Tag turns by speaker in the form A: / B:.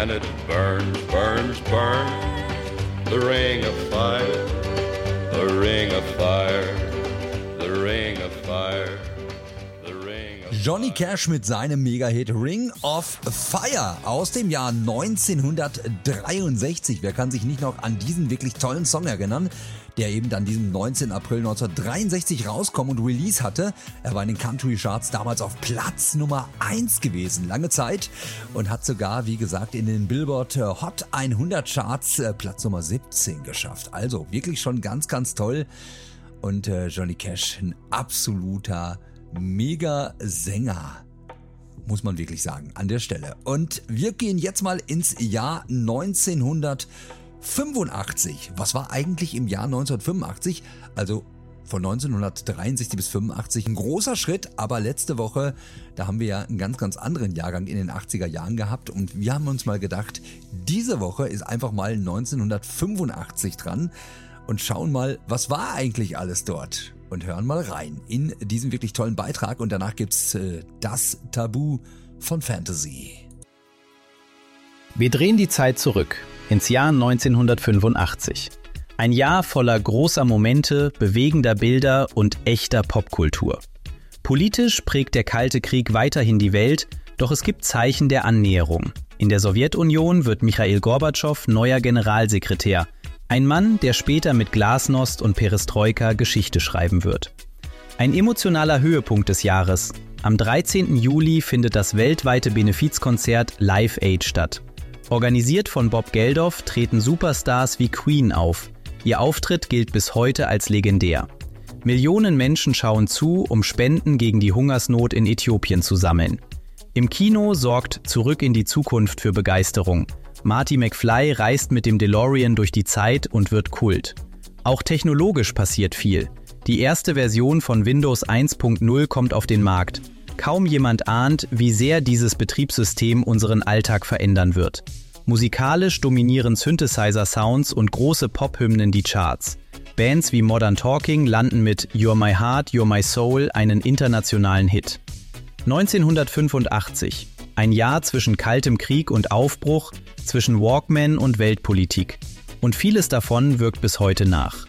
A: and it burns, burns, burns. The ring of fire, the ring of fire, the ring of fire.
B: Johnny Cash mit seinem Mega-Hit Ring of Fire aus dem Jahr 1963. Wer kann sich nicht noch an diesen wirklich tollen Song erinnern, der eben dann diesem 19. April 1963 rauskommt und Release hatte. Er war in den Country-Charts damals auf Platz Nummer 1 gewesen, lange Zeit, und hat sogar, wie gesagt, in den Billboard Hot 100 Charts Platz Nummer 17 geschafft. Also wirklich schon ganz, ganz toll. Und Johnny Cash, ein absoluter Mega-Sänger, muss man wirklich sagen, an der Stelle. Und wir gehen jetzt mal ins Jahr 1985. Was war eigentlich im Jahr 1985? Also von 1963 bis 85 ein großer Schritt, aber letzte Woche, da haben wir ja einen ganz, ganz anderen Jahrgang in den 80er Jahren gehabt und wir haben uns mal gedacht, diese Woche ist einfach mal 1985 dran und schauen mal, was war eigentlich alles dort? Und hören mal rein in diesen wirklich tollen Beitrag und danach gibt's das Tabu von Fantasy.
C: Wir drehen die Zeit zurück ins Jahr 1985. Ein Jahr voller großer Momente, bewegender Bilder und echter Popkultur. Politisch prägt der Kalte Krieg weiterhin die Welt, doch es gibt Zeichen der Annäherung. In der Sowjetunion wird Michail Gorbatschow neuer Generalsekretär. Ein Mann, der später mit Glasnost und Perestroika Geschichte schreiben wird. Ein emotionaler Höhepunkt des Jahres. Am 13. Juli findet das weltweite Benefizkonzert Live Aid statt. Organisiert von Bob Geldof treten Superstars wie Queen auf. Ihr Auftritt gilt bis heute als legendär. Millionen Menschen schauen zu, um Spenden gegen die Hungersnot in Äthiopien zu sammeln. Im Kino sorgt Zurück in die Zukunft für Begeisterung. Marty McFly reist mit dem DeLorean durch die Zeit und wird Kult. Auch technologisch passiert viel. Die erste Version von Windows 1.0 kommt auf den Markt. Kaum jemand ahnt, wie sehr dieses Betriebssystem unseren Alltag verändern wird. Musikalisch dominieren Synthesizer-Sounds und große Pop-Hymnen die Charts. Bands wie Modern Talking landen mit You're My Heart, You're My Soul einen internationalen Hit. 1985. Ein Jahr zwischen Kaltem Krieg und Aufbruch, zwischen Walkman und Weltpolitik. Und vieles davon wirkt bis heute nach.